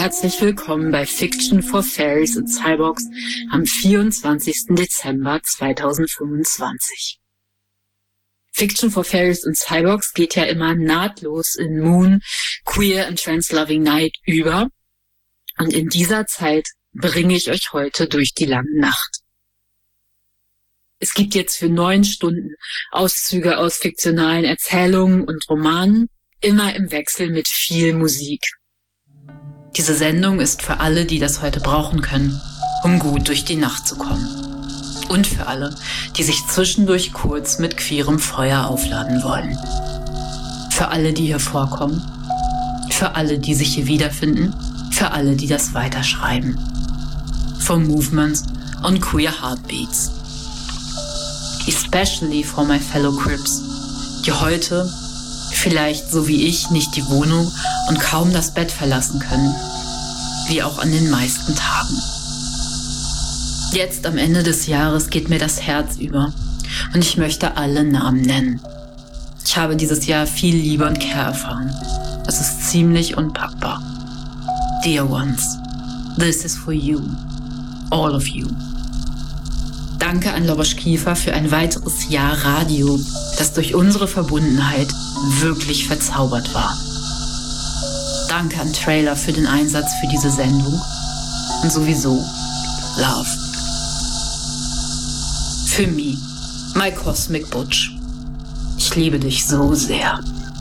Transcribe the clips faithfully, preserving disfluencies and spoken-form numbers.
Herzlich willkommen bei Fiction for Fairies and Cyborgs am vierundzwanzigsten Dezember zweitausendfünfundzwanzig. Fiction for Fairies and Cyborgs geht ja immer nahtlos in Moon, Queer and Trans-Loving Night über. Und in dieser Zeit bringe ich euch heute durch die lange Nacht. Es gibt jetzt für neun Stunden Auszüge aus fiktionalen Erzählungen und Romanen, immer im Wechsel mit viel Musik. Diese Sendung ist für alle, die das heute brauchen können, um gut durch die Nacht zu kommen. Und für alle, die sich zwischendurch kurz mit queerem Feuer aufladen wollen. Für alle, die hier vorkommen. Für alle, die sich hier wiederfinden. Für alle, die das weiterschreiben. For movements on queer heartbeats. Especially for my fellow Crips, die heute, vielleicht so wie ich, nicht die Wohnung und kaum das Bett verlassen können, wie auch an den meisten Tagen. Jetzt am Ende des Jahres geht mir das Herz über und ich möchte alle Namen nennen. Ich habe dieses Jahr viel Liebe und Care erfahren. Es ist ziemlich unpackbar. Dear ones, this is for you, all of you. Danke an Lobos Kiefer für ein weiteres Jahr Radio, das durch unsere Verbundenheit wirklich verzaubert war. Danke an Trailer für den Einsatz für diese Sendung und sowieso Love. Für me, my Cosmic Butch. Ich liebe dich so sehr.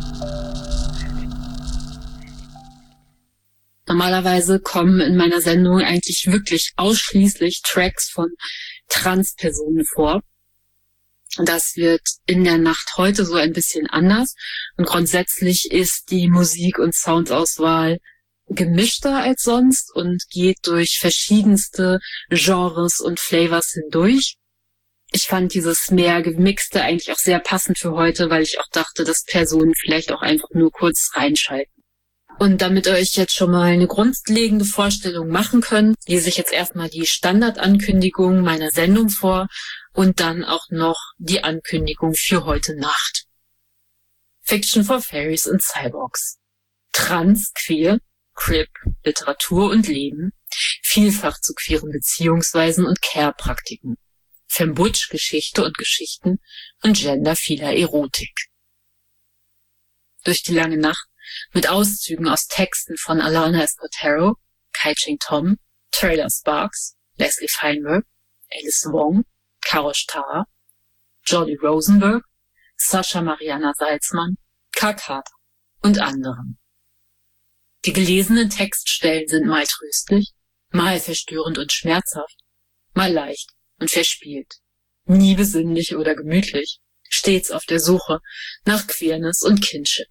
Normalerweise kommen in meiner Sendung eigentlich wirklich ausschließlich Tracks von Transpersonen vor. Das wird in der Nacht heute so ein bisschen anders. Und grundsätzlich ist die Musik- und Soundauswahl gemischter als sonst und geht durch verschiedenste Genres und Flavors hindurch. Ich fand dieses mehr Gemixte eigentlich auch sehr passend für heute, weil ich auch dachte, dass Personen vielleicht auch einfach nur kurz reinschalten. Und damit ihr euch jetzt schon mal eine grundlegende Vorstellung machen könnt, lese ich jetzt erstmal die Standardankündigung meiner Sendung vor und dann auch noch die Ankündigung für heute Nacht. Fiction for Fairies and Cyborgs. Trans, Queer, Crip, Literatur und Leben, vielfach zu queeren Beziehungsweisen und Care-Praktiken, Fembutsch, Geschichte und Geschichten und genderphiler Erotik. Durch die lange Nacht mit Auszügen aus Texten von Alana Escotero, Kai-Ching Tom, Trailer Sparks, Leslie Feinberg, Alice Wong, Karosh Tara, Jolly Rosenberg, Sascha Mariana Salzmann, Kakata und anderen. Die gelesenen Textstellen sind mal tröstlich, mal verstörend und schmerzhaft, mal leicht und verspielt, nie besinnlich oder gemütlich, stets auf der Suche nach Queerness und Kinship.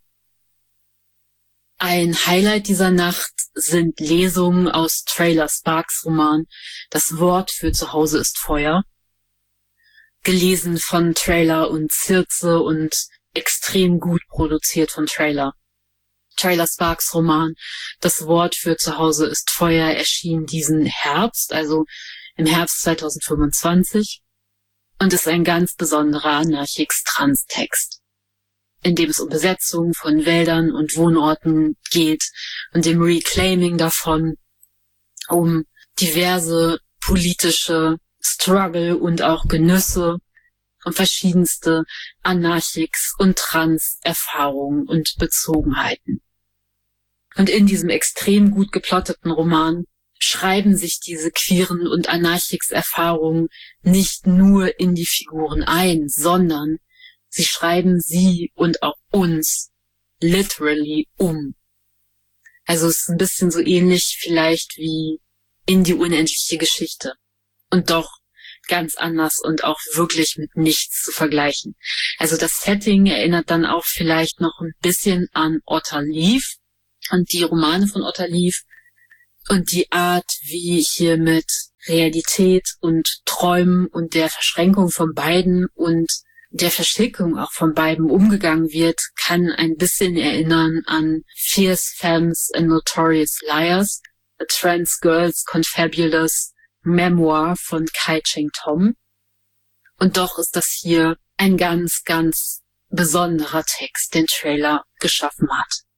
Ein Highlight dieser Nacht sind Lesungen aus Trailer Sparks Roman Das Wort für zu Hause ist Feuer, gelesen von Trailer und Circe und extrem gut produziert von Trailer. Trailer Sparks Roman Das Wort für zu Hause ist Feuer erschien diesen Herbst, also im Herbst zweitausendfünfundzwanzig, und ist ein ganz besonderer Anarchix-Trans-Text, in dem es um Besetzung von Wäldern und Wohnorten geht und dem Reclaiming davon, um diverse politische Struggle und auch Genüsse und verschiedenste Anarchix- und Trans-Erfahrungen und Bezogenheiten. Und in diesem extrem gut geplotteten Roman schreiben sich diese queeren und Anarchix-Erfahrungen nicht nur in die Figuren ein, sondern sie schreiben sie und auch uns literally um. Also es ist ein bisschen so ähnlich vielleicht wie in die unendliche Geschichte. Und doch ganz anders und auch wirklich mit nichts zu vergleichen. Also das Setting erinnert dann auch vielleicht noch ein bisschen an Otter Leaf und die Romane von Otter Leaf und die Art, wie hier mit Realität und Träumen und der Verschränkung von beiden und der Verschickung auch von beiden umgegangen wird, kann ein bisschen erinnern an Fierce Femmes and Notorious Liars, A Trans Girl's Confabulous Memoir von Kai-Ching Tom. Und doch ist das hier ein ganz, ganz besonderer Text, den Trailer geschaffen hat.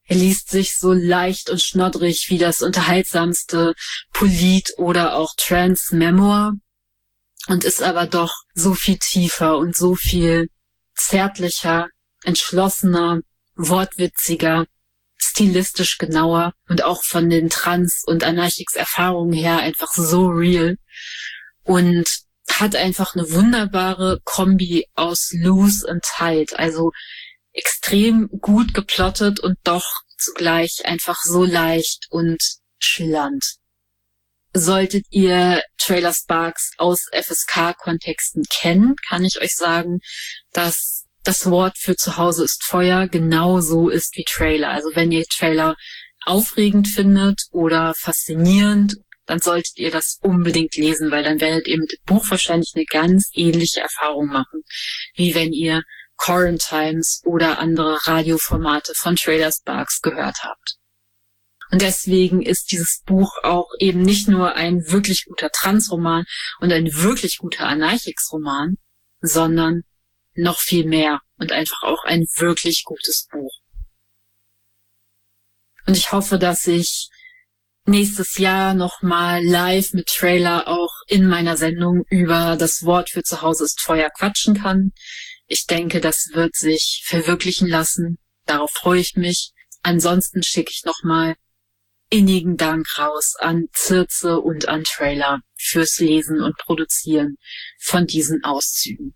Er liest sich so leicht und schnoddrig wie das unterhaltsamste Polit- oder auch Trans-Memoir und ist aber doch so viel tiefer und so viel zärtlicher, entschlossener, wortwitziger, stilistisch genauer und auch von den Trans- und Anarchix-Erfahrungen her einfach so real und hat einfach eine wunderbare Kombi aus loose und tight, also extrem gut geplottet und doch zugleich einfach so leicht und schillernd. Solltet ihr Trailer Sparks aus F S K-Kontexten kennen, kann ich euch sagen, dass das Wort für zu Hause ist Feuer genauso ist wie Trailer. Also wenn ihr Trailer aufregend findet oder faszinierend, dann solltet ihr das unbedingt lesen, weil dann werdet ihr mit dem Buch wahrscheinlich eine ganz ähnliche Erfahrung machen, wie wenn ihr Quarantimes oder andere Radioformate von Trailer Sparks gehört habt. Und deswegen ist dieses Buch auch eben nicht nur ein wirklich guter Transroman und ein wirklich guter Anarchix-Roman, sondern noch viel mehr und einfach auch ein wirklich gutes Buch. Und ich hoffe, dass ich nächstes Jahr nochmal live mit Trailer auch in meiner Sendung über das Wort für zu Hause ist Feuer quatschen kann. Ich denke, das wird sich verwirklichen lassen. Darauf freue ich mich. Ansonsten schicke ich nochmal innigen Dank raus an Circe und an Trailer fürs Lesen und Produzieren von diesen Auszügen.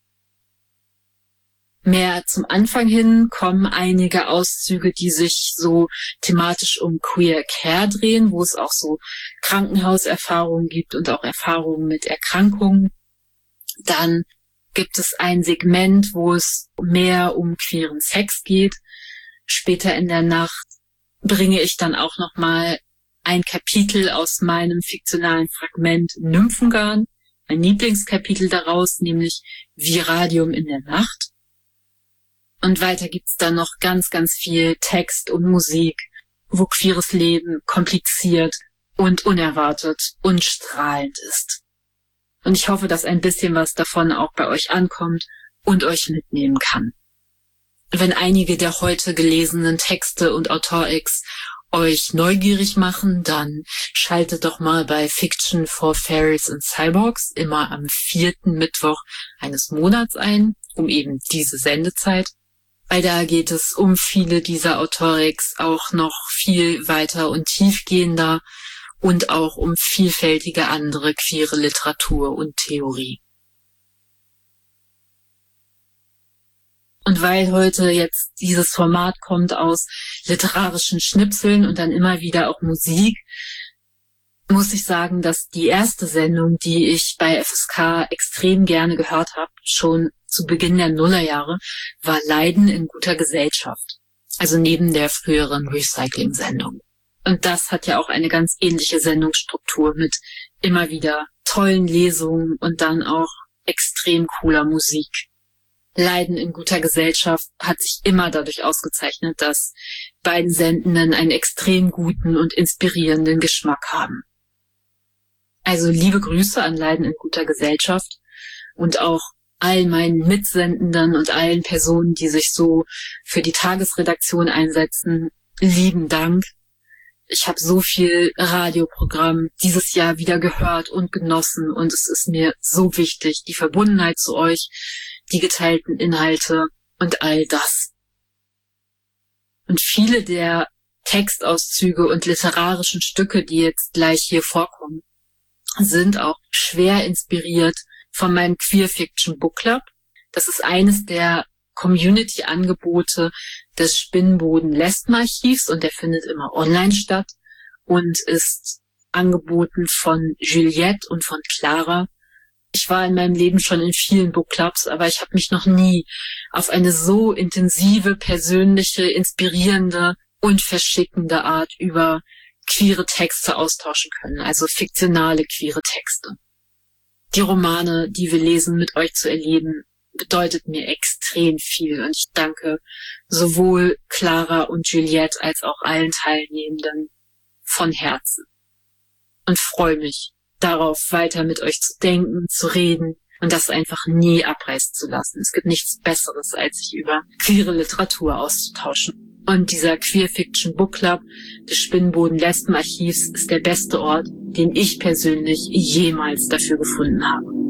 Mehr zum Anfang hin kommen einige Auszüge, die sich so thematisch um Queer Care drehen, wo es auch so Krankenhauserfahrungen gibt und auch Erfahrungen mit Erkrankungen. Dann gibt es ein Segment, wo es mehr um queeren Sex geht. Später in der Nacht bringe ich dann auch nochmal ein Kapitel aus meinem fiktionalen Fragment Nymphengarn, mein Lieblingskapitel daraus, nämlich Viradium in der Nacht. Und weiter gibt's dann noch ganz, ganz viel Text und Musik, wo queeres Leben kompliziert und unerwartet und strahlend ist. Und ich hoffe, dass ein bisschen was davon auch bei euch ankommt und euch mitnehmen kann. Wenn einige der heute gelesenen Texte und AutorIX euch neugierig machen, dann schaltet doch mal bei Fiction for Fairies and Cyborgs immer am vierten Mittwoch eines Monats ein, um eben diese Sendezeit. Weil da geht es um viele dieser AutorIX auch noch viel weiter und tiefgehender und auch um vielfältige andere queere Literatur und Theorie. Und weil heute jetzt dieses Format kommt aus literarischen Schnipseln und dann immer wieder auch Musik, muss ich sagen, dass die erste Sendung, die ich bei F S K extrem gerne gehört habe, schon zu Beginn der Nullerjahre, war Leiden in guter Gesellschaft. Also neben der früheren Recycling-Sendung. Und das hat ja auch eine ganz ähnliche Sendungsstruktur mit immer wieder tollen Lesungen und dann auch extrem cooler Musik. Leiden in guter Gesellschaft hat sich immer dadurch ausgezeichnet, dass beiden Sendenden einen extrem guten und inspirierenden Geschmack haben. Also liebe Grüße an Leiden in guter Gesellschaft und auch all meinen Mitsendenden und allen Personen, die sich so für die Tagesredaktion einsetzen, lieben Dank. Ich habe so viel Radioprogramm dieses Jahr wieder gehört und genossen und es ist mir so wichtig, die Verbundenheit zu euch, die geteilten Inhalte und all das. Und viele der Textauszüge und literarischen Stücke, die jetzt gleich hier vorkommen, sind auch schwer inspiriert von meinem Queer Fiction Book Club. Das ist eines der Community-Angebote des Spinnenboden Lesben Archivs und der findet immer online statt und ist angeboten von Juliette und von Clara. Ich war in meinem Leben schon in vielen Book Clubs, aber ich habe mich noch nie auf eine so intensive, persönliche, inspirierende und verschickende Art über queere Texte austauschen können, also fiktionale queere Texte. Die Romane, die wir lesen, mit euch zu erleben, bedeutet mir extrem viel und ich danke sowohl Clara und Juliette als auch allen Teilnehmenden von Herzen und freue mich darauf, weiter mit euch zu denken, zu reden und das einfach nie abreißen zu lassen. Es gibt nichts Besseres, als sich über queere Literatur auszutauschen. Und dieser Queer Fiction Book Club des Spinnenboden Lesben Archivs ist der beste Ort, den ich persönlich jemals dafür gefunden habe.